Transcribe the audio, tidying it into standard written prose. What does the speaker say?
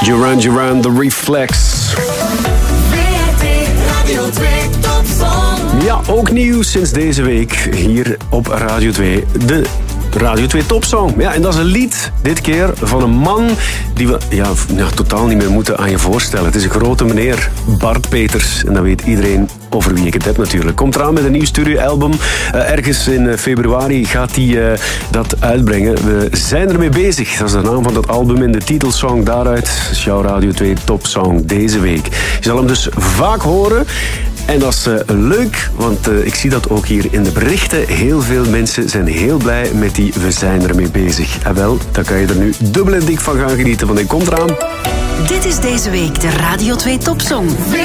Duran Duran, The Reflex. Radio 2 Topsong. Ja, ook nieuw sinds deze week hier op Radio 2. De Radio 2 Topsong. Ja, en dat is een lied, dit keer, van een man die we totaal niet meer moeten aan je voorstellen. Het is een grote meneer, Bart Peters. En dat weet iedereen over wie ik het heb natuurlijk. Komt eraan met een nieuw studioalbum. Ergens in februari gaat hij dat uitbrengen. We zijn ermee bezig. Dat is de naam van dat album in de titelsong. Daaruit is jouw Radio 2 Topsong deze week. Je zal hem dus vaak horen. En dat is leuk, want ik zie dat ook hier in de berichten. Heel veel mensen zijn heel blij met die We zijn ermee bezig. En wel, dan kan je er nu dubbel en dik van gaan genieten, want hij komt eraan. Dit is deze week de Radio 2 Topsong.